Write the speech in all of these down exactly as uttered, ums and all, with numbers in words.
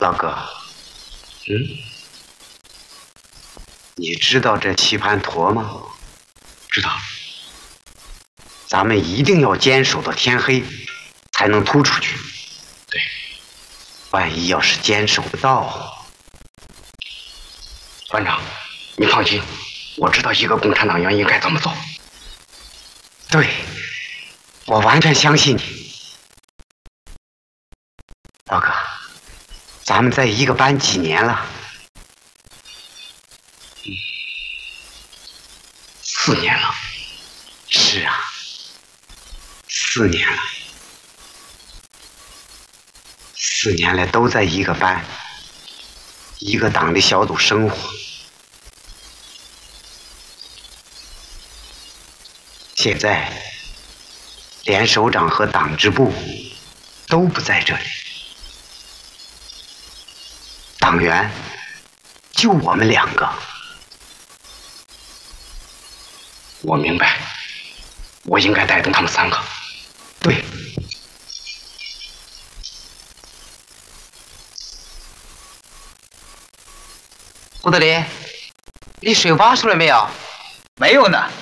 老哥，嗯，你知道这棋盘砣吗？ 知道。 咱们一定要坚守到天黑，才能突出去。 对， 万一要是坚守不到， 班长，你放心，我知道一个共产党员应该怎么做。 对，我完全相信你。老哥，咱们在一个班几年了？ 嗯，四年了。 是啊，四年了。四年来都在一个班，一个党的小组生活。现在，连首长和党支部都不在这里，党员就我们两个。 我明白，我应该带动他们三个。 对。 胡德林，你水挖出来没有？ 没有呢。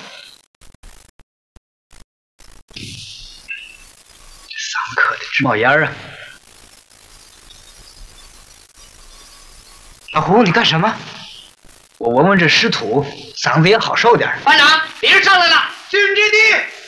上课的冒烟啊！ 老胡，你干什么？ 我闻闻这湿土，嗓子也好受点。 班长，敌人上来了，进阵地。